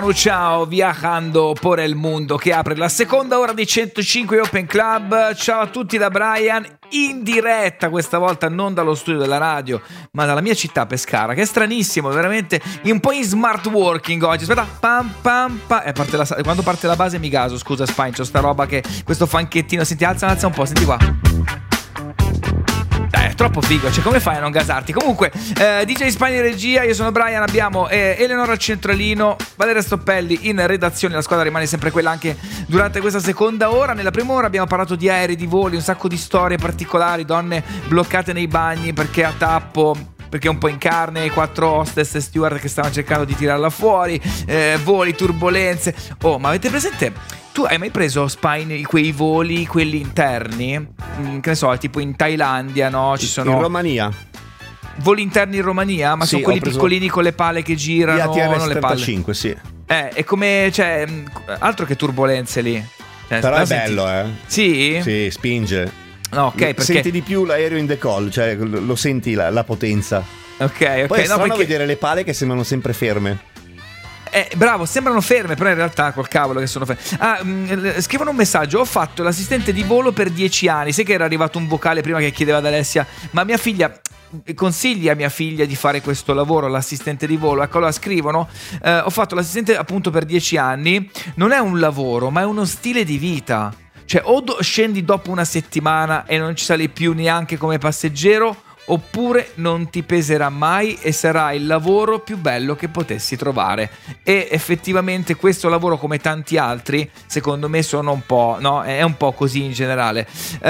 Ciao, viajando por el mundo, che apre la seconda ora di 105 Open Club. Ciao a tutti da Brian, in diretta questa volta non dallo studio della radio ma dalla mia città, Pescara, che è stranissimo, veramente un po' in smart working oggi. Aspetta, pam pam pam, quando parte la base mi gaso, scusa Spine, c'ho sta roba che questo fanchettino, senti, alza un po', senti qua. È troppo figo, cioè come fai a non gasarti? Comunque, DJ Spine in regia, io sono Brian, abbiamo Eleonora al centralino, Valeria Stoppelli in redazione, la squadra rimane sempre quella anche durante questa seconda ora. Nella prima ora abbiamo parlato di aerei, di voli, un sacco di storie particolari, donne bloccate nei bagni perché a tappo, perché è un po' in carne, 4 hostess e steward che stavano cercando di tirarla fuori, voli, turbolenze. Oh, ma avete presente? Tu hai mai preso, Spine, quei voli, quelli interni? Che ne so, tipo in Thailandia, no? Ci sono... In Romania. Voli interni in Romania? Ma sì, sono quelli piccolini con le pale che girano, non le palle. 35, sì. È come, cioè, altro che turbolenze lì. Però è bello, Sì? Sì, spinge. No, ok, perché... Senti di più l'aereo in decollo, cioè lo senti la potenza. Ok. Poi è strano perché... vedere le pale che sembrano sempre ferme. Bravo, sembrano ferme, però in realtà col cavolo che sono ferme. Scrivono un messaggio: ho fatto l'assistente di volo per 10 anni. Sai che era arrivato un vocale prima che chiedeva ad Alessia: ma mia figlia, consigli a mia figlia di fare questo lavoro, l'assistente di volo? Ecco, allora scrivono: ho fatto l'assistente appunto per 10 anni. Non è un lavoro, ma è uno stile di vita. Cioè, o scendi dopo una settimana e non ci sali più neanche come passeggero, oppure non ti peserà mai e sarà il lavoro più bello che potessi trovare. E effettivamente questo lavoro, come tanti altri, secondo me sono un po', no? È un po' così in generale.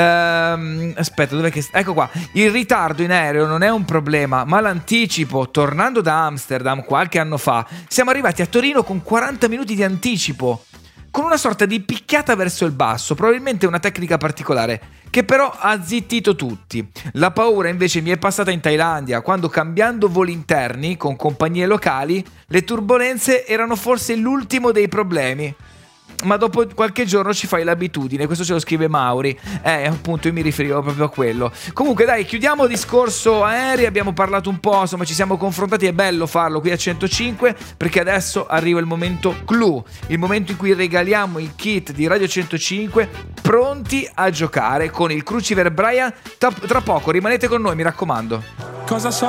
Aspetta, dov'è che... Ecco qua. Il ritardo in aereo non è un problema, ma l'anticipo. Tornando da Amsterdam qualche anno fa, siamo arrivati a Torino con 40 minuti di anticipo, con una sorta di picchiata verso il basso, probabilmente una tecnica particolare che però ha zittito tutti. La paura invece mi è passata in Thailandia, quando, cambiando voli interni con compagnie locali, le turbolenze erano forse l'ultimo dei problemi. Ma dopo qualche giorno ci fai l'abitudine. Questo ce lo scrive Mauri. Appunto, io mi riferivo proprio a quello. Comunque dai, chiudiamo il discorso aerei. Abbiamo parlato un po', insomma ci siamo confrontati. È bello farlo qui a 105, perché adesso arriva il momento clou, il momento in cui regaliamo il kit di Radio 105, pronti a giocare con il Cruciver Brian. Tra poco rimanete con noi, mi raccomando. Cosa so